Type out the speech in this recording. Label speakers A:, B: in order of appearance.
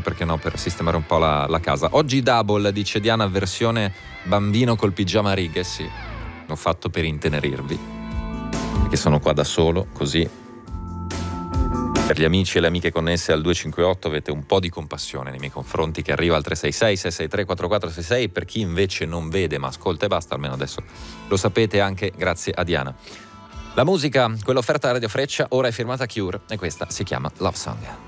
A: perché no, per sistemare un po' la casa. Oggi double, dice Diana, versione bambino col pigiama a righe. Sì, l'ho fatto per intenerirvi, perché sono qua da solo, così per gli amici e le amiche connesse al 258 avete un po' di compassione nei miei confronti, che arriva al 366-663-4466. Per chi invece non vede ma ascolta e basta, almeno adesso lo sapete anche grazie a Diana. La musica, quella offerta da Radio Freccia, ora è firmata Cure e questa si chiama Love Song.